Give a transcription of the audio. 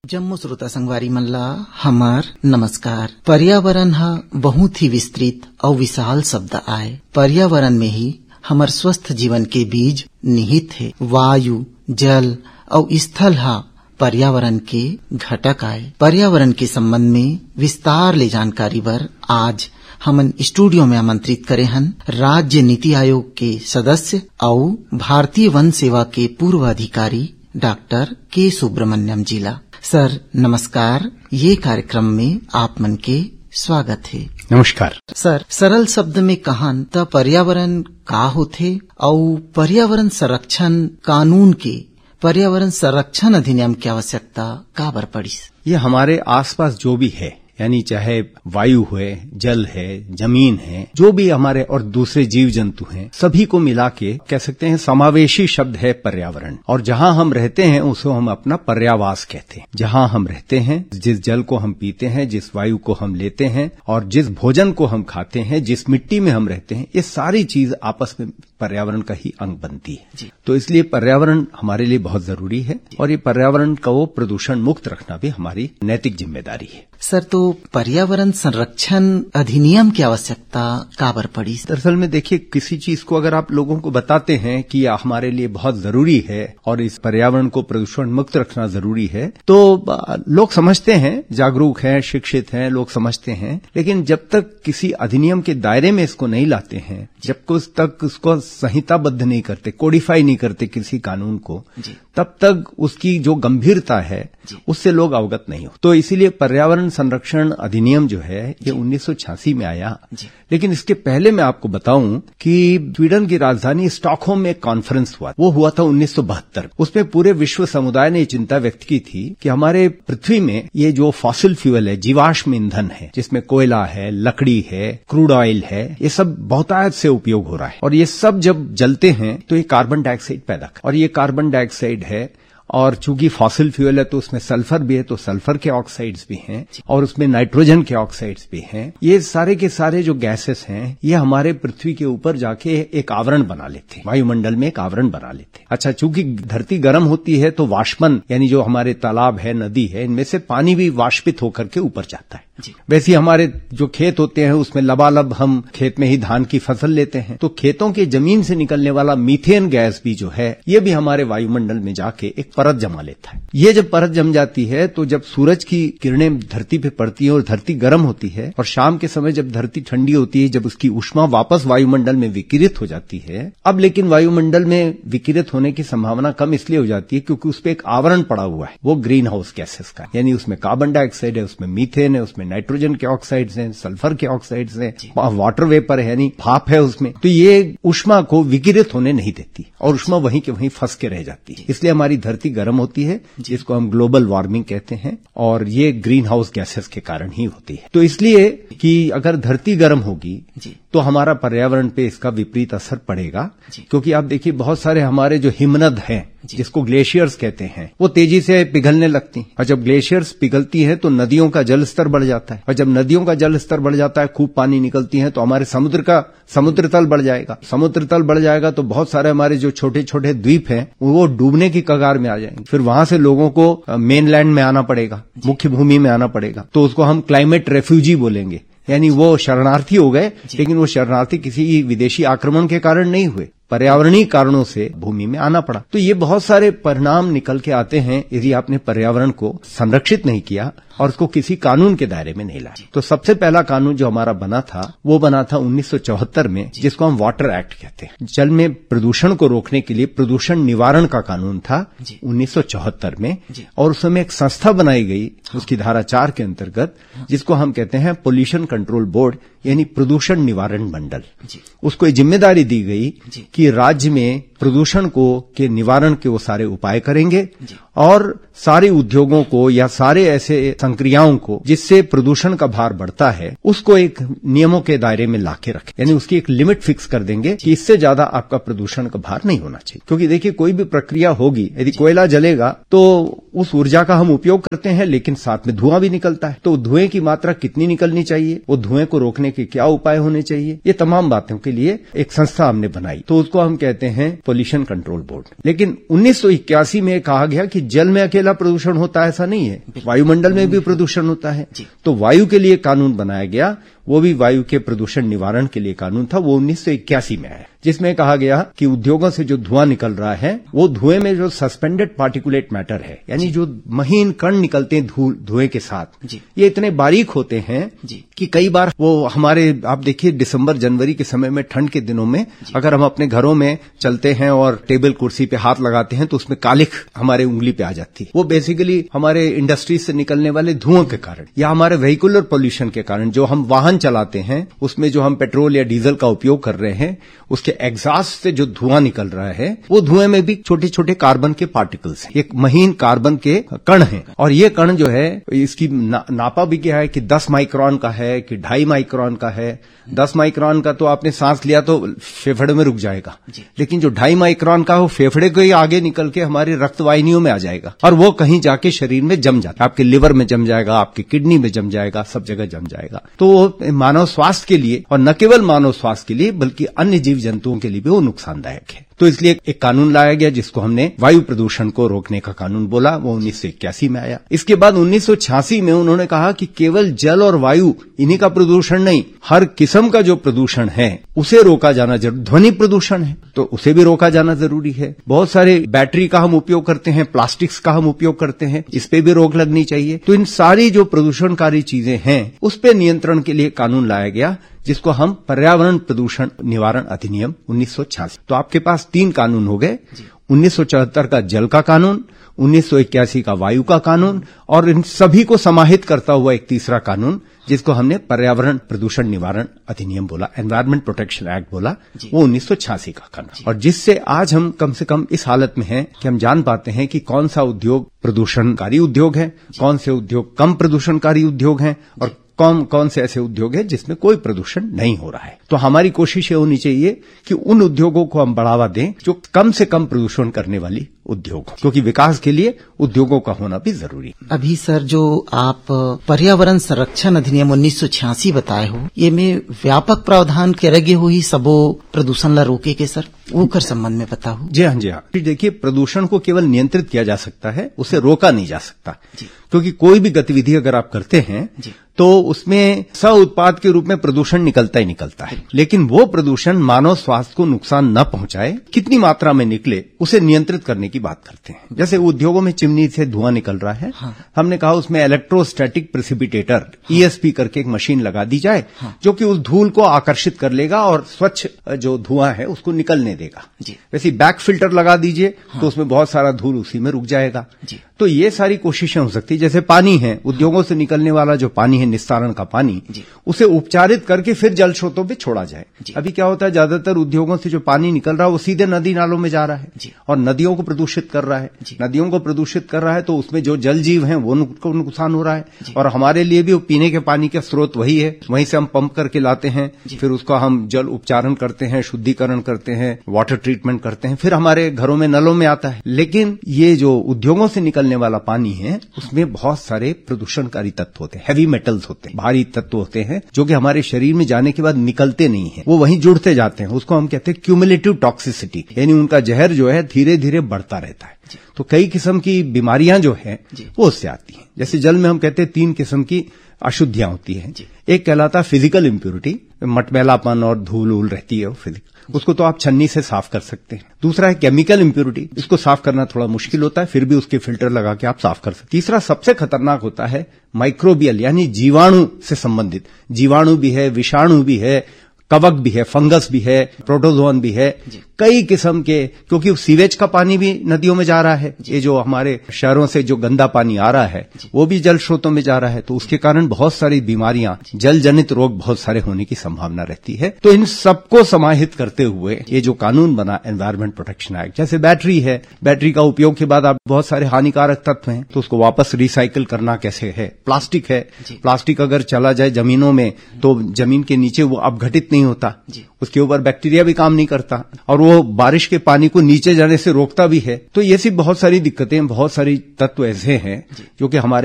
जम्मू श्रोता संगवारी मल्ला हमार नमस्कार। पर्यावरण हा बहुत ही विस्तृत और विशाल शब्द आए। पर्यावरण में ही हमार स्वस्थ जीवन के बीज निहित है। वायु, जल और स्थल हा पर्यावरण के घटक आए। पर्यावरण के संबंध में विस्तार ले जानकारी बर आज हमन स्टूडियो में आमंत्रित करे हन राज्य नीति आयोग के सदस्य और भारतीय वन सेवा के पूर्व अधिकारी डॉक्टर के सुब्रमण्यम जिला। सर नमस्कार, ये कार्यक्रम में आप मन के स्वागत है। नमस्कार सर, सरल शब्द में कहन त पर्यावरण का होथे और पर्यावरण संरक्षण कानून के पर्यावरण संरक्षण अधिनियम की आवश्यकता का बर पड़ी? ये हमारे आसपास जो भी है, यानी चाहे वायु है, जल है, जमीन है, जो भी हमारे और दूसरे जीव जंतु हैं, सभी को मिला के कह सकते हैं समावेशी शब्द है पर्यावरण। और जहां हम रहते हैं उसको हम अपना पर्यावास कहते हैं। जहां हम रहते हैं, जिस जल को हम पीते हैं, जिस वायु को हम लेते हैं और जिस भोजन को हम खाते हैं, जिस मिट्टी में हम रहते हैं, ये सारी चीज आपस में पर्यावरण का ही अंग बनती है। तो इसलिए पर्यावरण हमारे लिए बहुत जरूरी है और ये पर्यावरण को प्रदूषण मुक्त रखना भी हमारी नैतिक जिम्मेदारी है। सर, तो पर्यावरण संरक्षण अधिनियम की आवश्यकता का बर पड़ी? दरअसल में देखिए, किसी चीज को अगर आप लोगों को बताते हैं कि यह हमारे लिए बहुत जरूरी है और इस पर्यावरण को प्रदूषण मुक्त रखना जरूरी है, तो लोग समझते हैं, जागरूक हैं, शिक्षित हैं, लोग समझते हैं। लेकिन जब तक किसी अधिनियम के दायरे में इसको नहीं लाते हैं, जब तक उसको संहिताबद्ध नहीं करते, कोडिफाई नहीं करते किसी कानून को, तब तक उसकी जो गंभीरता है उससे लोग अवगत नहीं हो। तो इसीलिए पर्यावरण संरक्षण अधिनियम जो है ये 1986 में आया। लेकिन इसके पहले मैं आपको बताऊं कि स्वीडन की राजधानी स्टॉकहोम में एक कॉन्फ्रेंस हुआ। वो हुआ था 1972। उसमें पूरे विश्व समुदाय ने चिंता व्यक्त की थी कि हमारे पृथ्वी में ये जो फॉसिल फ्यूल है, जीवाश्म ईंधन है, जिसमें कोयला है, लकड़ी है, क्रूड ऑयल है, ये सब बहुतायत से उपयोग हो रहा है। और ये सब जब जलते हैं तो ये कार्बन डाइऑक्साइड पैदा कर, और ये कार्बन डाइऑक्साइड है, और चूंकि फॉसिल फ्यूल है तो उसमें सल्फर भी है, तो सल्फर के ऑक्साइड्स भी हैं और उसमें नाइट्रोजन के ऑक्साइड्स भी हैं। ये सारे के सारे जो गैसेस हैं ये हमारे पृथ्वी के ऊपर जाके एक आवरण बना लेते हैं, वायुमंडल में एक आवरण बना लेते हैं। अच्छा, चूंकि धरती गर्म होती है तो वाष्पन, यानी जो हमारे तालाब है, नदी है, इनमें से पानी भी वाष्पित होकर के ऊपर जाता है। वैसे हमारे जो खेत होते हैं उसमें लबालब हम खेत में ही धान की फसल लेते हैं, तो खेतों के जमीन से निकलने वाला मीथेन गैस भी जो है ये भी हमारे वायुमंडल में जाके एक परत जमा लेता है। ये जब परत जम जाती है तो जब सूरज की किरणें धरती पे पड़ती है और धरती गर्म होती है, और शाम के समय जब धरती ठंडी होती है, जब उसकी ऊष्मा वापस वायुमंडल में विकिरित हो जाती है। अब लेकिन वायुमंडल में विकिरित होने की संभावना कम इसलिए हो जाती है क्योंकि उस पर एक आवरण पड़ा हुआ है, वो ग्रीन हाउस गैसेस का, यानी उसमें कार्बन डाइऑक्साइड है, उसमें मीथेन है, उसमें नाइट्रोजन के ऑक्साइड्स हैं, सल्फर के ऑक्साइड्स हैं, वाटर वेपर है, यानी भाप है उसमें। तो ये ऊष्मा को विकिरित होने नहीं देती और ऊष्मा वहीं के वहीं फंस के रह जाती है। इसलिए हमारी धरती गर्म होती है, जिसको हम ग्लोबल वार्मिंग कहते हैं, और ये ग्रीन हाउस गैसेस के कारण ही होती है। तो इसलिए कि अगर धरती गर्म होगी तो हमारा पर्यावरण पे इसका विपरीत असर पड़ेगा। क्योंकि आप देखिए, बहुत सारे हमारे जो हिमनद हैं, जिसको ग्लेशियर्स कहते हैं, वो तेजी से पिघलने लगती हैं, और जब ग्लेशियर्स पिघलती हैं तो नदियों का जल स्तर बढ़ जाता है, और जब नदियों का जल स्तर बढ़ जाता है, खूब पानी निकलती है, तो हमारे समुद्र तल बढ़ जाएगा। समुद्र तल बढ़ जाएगा तो बहुत सारे हमारे जो छोटे छोटे द्वीप हैं वो डूबने की कगार में आ जाएंगे। फिर वहां से लोगों को मेनलैंड में आना पड़ेगा, मुख्य भूमि में आना पड़ेगा। तो उसको हम क्लाइमेट रेफ्यूजी बोलेंगे, यानी वो शरणार्थी हो गए, लेकिन वो शरणार्थी किसी विदेशी आक्रमण के कारण नहीं हुए, पर्यावरणीय कारणों से भूमि में आना पड़ा। तो ये बहुत सारे परिणाम निकल के आते हैं यदि आपने पर्यावरण को संरक्षित नहीं किया और उसको किसी कानून के दायरे में नहीं लाया। तो सबसे पहला कानून जो हमारा बना था वो बना था 1974 में, जिसको हम वाटर एक्ट कहते हैं। जल में प्रदूषण को रोकने के लिए प्रदूषण निवारण का कानून था 1974 में, और उस समय एक संस्था बनाई गई उसकी धारा 4 के अंतर्गत, जिसको हम कहते हैं पोल्यूशन कंट्रोल बोर्ड, यानी प्रदूषण निवारण मंडल। उसको ये जिम्मेदारी दी गई कि राज्य में प्रदूषण के निवारण के वो सारे उपाय करेंगे और सारे उद्योगों को या सारे ऐसे संक्रियाओं को जिससे प्रदूषण का भार बढ़ता है उसको एक नियमों के दायरे में लाके रखें, यानी उसकी एक लिमिट फिक्स कर देंगे कि इससे ज्यादा आपका प्रदूषण का भार नहीं होना चाहिए। क्योंकि देखिए, कोई भी प्रक्रिया होगी, यदि कोयला जलेगा तो उस ऊर्जा का हम उपयोग करते हैं, लेकिन साथ में धुआं भी निकलता है। तो धुएं की मात्रा कितनी निकलनी चाहिए, वो धुएं को रोकने के क्या उपाय होने चाहिए, ये तमाम बातों के लिए एक संस्था हमने बनाई। तो उसको हम कहते हैं पोल्यूशन कंट्रोल बोर्ड। लेकिन 1981 में कहा गया कि जल में अकेला प्रदूषण होता है, ऐसा नहीं है, वायुमंडल में भी प्रदूषण होता है। तो वायु के लिए कानून बनाया गया, वो भी वायु के प्रदूषण निवारण के लिए कानून था, वो 1981 में आया, जिसमें कहा गया कि उद्योगों से जो धुआं निकल रहा है वो धुएं में जो सस्पेंडेड पार्टिकुलेट मैटर है, यानी जो महीन कण निकलते हैं धुएं के साथ, ये इतने बारीक होते हैं कि कई बार वो हमारे, आप देखिए दिसंबर जनवरी के समय में, ठंड के दिनों में अगर हम अपने घरों में चलते हैं और टेबल कुर्सी पे हाथ लगाते हैं तो उसमें कालिख हमारे उंगली पे आ जाती है। वो बेसिकली हमारे इंडस्ट्रीज से निकलने वाले धुओं के कारण या हमारे व्हीकुलर पोल्यूशन के कारण, जो हम वाहन चलाते हैं उसमें जो हम पेट्रोल या डीजल का उपयोग कर रहे हैं, उसके एग्जॉस्ट से जो धुआं निकल रहा है, वो धुएं में भी छोटे छोटे कार्बन के पार्टिकल्स हैं, एक महीन कार्बन के कण हैं। और ये कण जो है इसकी नापा भी क्या है कि 10 माइक्रोन का है कि 2.5 माइक्रोन का है। 10 माइक्रोन का तो आपने सांस लिया तो फेफड़े में रुक जाएगा, लेकिन जो 2.5 माइक्रोन का हो फेफड़े को ही आगे निकल के हमारी रक्तवाहिनियों में आ जाएगा और वो कहीं जाके शरीर में जम जाता है, आपके लिवर में जम जाएगा, आपकी किडनी में जम जाएगा, सब जगह जम जाएगा। तो वो मानव स्वास्थ्य के लिए, और न केवल मानव स्वास्थ्य के लिए बल्कि अन्य जीव जंतुओं के लिए भी वो नुकसानदायक है। तो इसलिए एक कानून लाया गया जिसको हमने वायु प्रदूषण को रोकने का कानून बोला, वो 1981 में आया। इसके बाद 1986 में उन्होंने कहा कि केवल जल और वायु इन्हीं का प्रदूषण नहीं, हर किस्म का जो प्रदूषण है उसे रोका जाना जरूरी। ध्वनि प्रदूषण है तो उसे भी रोका जाना जरूरी है। बहुत सारे बैटरी का हम उपयोग करते हैं, प्लास्टिक्स का हम उपयोग करते हैं, इस पे भी रोक लगनी चाहिए। तो इन सारी जो प्रदूषणकारी चीजें हैं उस पे नियंत्रण के लिए कानून लाया गया, जिसको हम पर्यावरण प्रदूषण निवारण अधिनियम 1986। तो आपके पास 3 कानून हो गए, 1974 का जल का कानून, 1981 का वायु का कानून, और इन सभी को समाहित करता हुआ एक तीसरा कानून जिसको हमने पर्यावरण प्रदूषण निवारण अधिनियम बोला, एनवायरमेंट प्रोटेक्शन एक्ट बोला, वो 1986 का कानून। और जिससे आज हम कम से कम इस हालत में हैं कि हम जान पाते हैं कि कौन सा उद्योग प्रदूषणकारी उद्योग है, कौन से उद्योग कम प्रदूषणकारी उद्योग हैं, और कौन से ऐसे उद्योग हैं जिसमें कोई प्रदूषण नहीं हो रहा है। तो हमारी कोशिश ये होनी चाहिए कि उन उद्योगों को हम बढ़ावा दें जो कम से कम प्रदूषण करने वाली उद्योग हो, क्योंकि विकास के लिए उद्योगों का होना भी जरूरी है। अभी सर जो आप पर्यावरण संरक्षण अधिनियम 1986 बताए हो, ये में व्यापक प्रावधान करे गए हो ही सबो प्रदूषण ला रोके के सर, वो कर संबंध में पता हो? जी हाँ। देखिए, प्रदूषण को केवल नियंत्रित किया जा सकता है, उसे रोका नहीं जा सकता। क्योंकि कोई भी गतिविधि अगर आप करते हैं तो उसमें सह उत्पाद के रूप में प्रदूषण निकलता ही निकलता है, लेकिन वो प्रदूषण मानव स्वास्थ्य को नुकसान न पहुंचाए, कितनी मात्रा में निकले, उसे नियंत्रित करने की बात करते हैं। जैसे उद्योगों में चिमनी से धुआं निकल रहा है, हमने कहा उसमें इलेक्ट्रोस्टैटिक प्रेसिपिटेटर ESP करके एक मशीन लगा दी जाए, जो कि उस धूल को आकर्षित कर लेगा और स्वच्छ जो धुआं है उसको निकलने देगा। वैसे बैक फिल्टर लगा दीजिए तो उसमें बहुत सारा धूल उसी में रुक जाएगा। तो ये सारी कोशिशें हो सकती है। जैसे पानी है, उद्योगों से निकलने वाला जो पानी है, निस्तारण का पानी, उसे उपचारित करके फिर जल स्रोतों पे छोड़ा जाए। अभी क्या होता है, ज्यादातर उद्योगों से जो पानी निकल रहा है वो सीधे नदी नालों में जा रहा है और नदियों को प्रदूषित कर रहा है। नदियों को प्रदूषित कर रहा है तो उसमें जो जल जीव हैं वो नुकसान हो रहा है, और हमारे लिए भी पीने के पानी का स्रोत वही है, वहीं से हम पंप करके लाते हैं, फिर उसका हम जल उपचारण करते हैं, शुद्धिकरण करते हैं, वाटर ट्रीटमेंट करते हैं, फिर हमारे घरों में नलों में आता है। लेकिन ये जो उद्योगों से निकलने वाला पानी है उसमें बहुत सारे प्रदूषणकारी तत्व होते हैं, हैवी मेटल्स होते हैं, भारी तत्व होते हैं, जो कि हमारे शरीर में जाने के बाद निकलते नहीं है, वो वहीं जुड़ते जाते हैं। उसको हम कहते हैं क्यूमुलेटिव टॉक्सिसिटी, यानी उनका जहर जो है धीरे धीरे बढ़ता रहता है। तो कई किस्म की बीमारियां जो है वो उससे आती हैं। जैसे जल में हम कहते हैं 3 किस्म की अशुद्धियां होती हैं। एक कहलाता फिजिकल इम्प्योरिटी, मटमैलापन और धूल उल रहती है वो फिजिकल, उसको तो आप छन्नी से साफ कर सकते हैं। दूसरा है केमिकल इम्प्योरिटी, इसको साफ करना थोड़ा मुश्किल होता है, फिर भी उसके फिल्टर लगा के आप साफ कर सकते हैं। तीसरा सबसे खतरनाक होता है माइक्रोबियल, यानी जीवाणु से संबंधित। जीवाणु भी है, विषाणु भी है, कवक भी है, फंगस भी है, प्रोटोजोन भी है, कई किस्म के, क्योंकि सीवेज का पानी भी नदियों में जा रहा है। ये जो हमारे शहरों से जो गंदा पानी आ रहा है वो भी जल स्रोतों में जा रहा है, तो उसके कारण बहुत सारी बीमारियां, जल जनित रोग बहुत सारे होने की संभावना रहती है। तो इन सबको समाहित करते हुए ये जो कानून बना एनवायरमेंट प्रोटेक्शन एक्ट, जैसे बैटरी है, बैटरी का उपयोग के बाद आप बहुत सारे हानिकारक तत्व हैं तो उसको वापस रिसाइकिल करना कैसे है। प्लास्टिक है, प्लास्टिक अगर चला जाए जमीनों में तो जमीन के नीचे वो अपघटित नहीं होता, उसके ऊपर बैक्टीरिया भी काम नहीं करता, और वो बारिश के पानी को नीचे जाने से रोकता भी है। तो ये सी बहुत सारी दिक्कतें, बहुत सारी तत्व ऐसे हैं जो कि हमारे